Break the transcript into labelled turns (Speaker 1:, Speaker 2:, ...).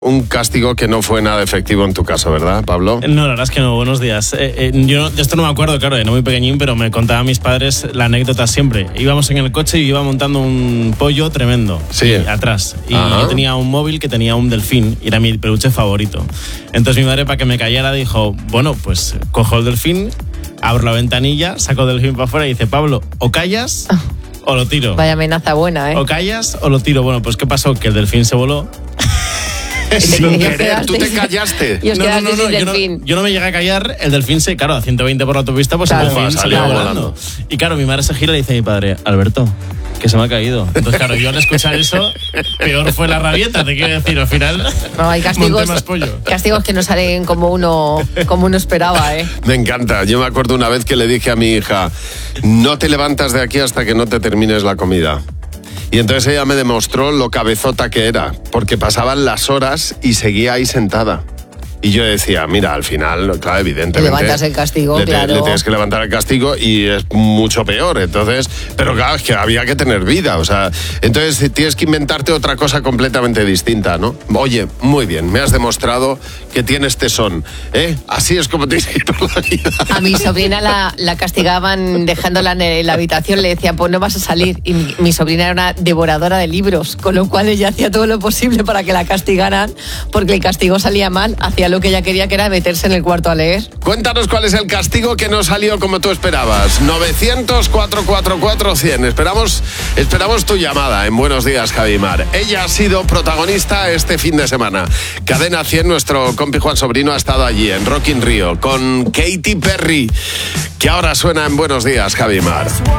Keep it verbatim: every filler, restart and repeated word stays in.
Speaker 1: Un castigo que no fue nada efectivo en tu caso, ¿verdad, Pablo?
Speaker 2: No, la verdad es que no. Buenos días. Eh, eh, yo de esto no me acuerdo, claro, de no muy pequeñín, pero me contaban mis padres la anécdota siempre. Íbamos en el coche y iba montando un pollo tremendo.
Speaker 1: Sí.
Speaker 2: Atrás. Y
Speaker 1: Ajá.
Speaker 2: yo tenía un móvil que tenía un delfín y era mi peluche favorito. Entonces mi madre, para que me callara, dijo, bueno, pues cojo el delfín, abro la ventanilla, saco el delfín para afuera y dice, Pablo, o callas o lo tiro.
Speaker 3: Vaya amenaza buena, ¿eh?
Speaker 2: O callas o lo tiro. Bueno, pues ¿qué pasó? Que el delfín se voló.
Speaker 1: Sin querer, tú te callaste.
Speaker 3: Y os
Speaker 2: No, no,
Speaker 3: quedasteis
Speaker 2: no, no,
Speaker 3: sin
Speaker 2: yo no,
Speaker 3: delfín.
Speaker 2: yo no me llegué a callar, el delfín se, claro, a ciento veinte por la autopista, pues
Speaker 3: Claro.
Speaker 2: el delfín
Speaker 1: Salió
Speaker 2: salió
Speaker 1: volando.
Speaker 2: volando. Y claro, mi madre se gira y le dice a mi padre, Alberto, que se me ha caído. Entonces, claro, yo al escuchar eso, peor fue la rabieta, te quiero decir, al final
Speaker 3: No, hay castigos,
Speaker 2: monté más pollo.
Speaker 3: castigos que no salen como uno, como uno esperaba, ¿eh?
Speaker 1: Me encanta. Yo me acuerdo una vez que le dije a mi hija, no te levantas de aquí hasta que no te termines la comida. Y entonces ella me demostró lo cabezota que era, porque pasaban las horas y seguía ahí sentada. Y yo decía, mira, al final, claro, evidentemente...
Speaker 3: Te levantas el castigo,
Speaker 1: le, te-
Speaker 3: claro.
Speaker 1: Le tienes que levantar el castigo y es mucho peor, entonces... Pero claro, es que había que tener vida, o sea... Entonces tienes que inventarte otra cosa completamente distinta, ¿no? Oye, muy bien, me has demostrado que tienes tesón, ¿eh? Así es como tienes que ir por la vida.
Speaker 3: A mi sobrina la, la castigaban dejándola en la habitación, le decían, pues no vas a salir. Y mi, mi sobrina era una devoradora de libros, con lo cual ella hacía todo lo posible para que la castigaran, porque el castigo salía mal, hacía lo que ella quería, que era meterse en el cuarto a leer.
Speaker 1: Cuéntanos cuál es el castigo que no salió como tú esperabas. novecientos, cuatrocientos cuarenta y cuatro, cien. Esperamos, esperamos tu llamada en Buenos Días, Javimar. Ella ha sido protagonista este fin de semana. Cadena cien, nuestro compi Juan Sobrino ha estado allí en Rock in Rio con Katy Perry, que ahora suena en Buenos Días, Javimar.